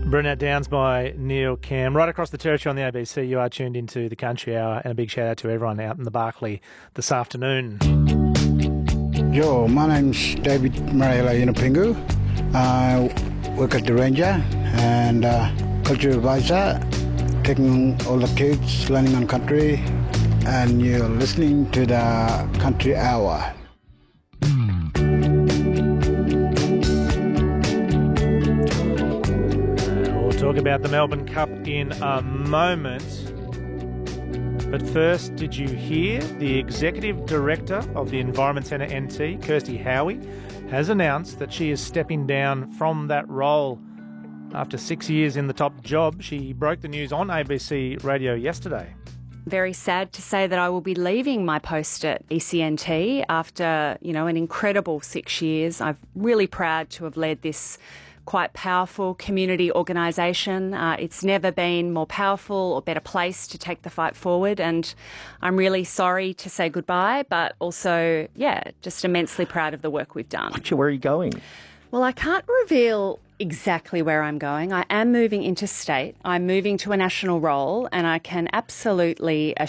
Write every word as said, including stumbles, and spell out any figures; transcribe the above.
Brunette Downs by Neil Cam. Right across the territory on the A B C, you are tuned into the Country Hour, and a big shout out to everyone out in the Barkly this afternoon. Yo, my name's David Marela Yunupingu. I work at the Ranger and uh, culture advisor, taking all the kids learning on country, and you're listening to the Country Hour. Talk about the Melbourne Cup in a moment. But first, did you hear the Executive Director of the Environment Centre N T, Kirsty Howie, has announced that she is stepping down from that role after six years in the top job. She broke the news on A B C Radio yesterday. Very sad to say that I will be leaving my post at E C N T after, you know, an incredible six years. I'm really proud to have led this quite powerful community organisation. Uh, it's never been more powerful or better placed to take the fight forward, and I'm really sorry to say goodbye, but also, yeah, just immensely proud of the work we've done. Where are you going? Well, I can't reveal exactly where I'm going. I am moving interstate. I'm moving to a national role, and I can absolutely assure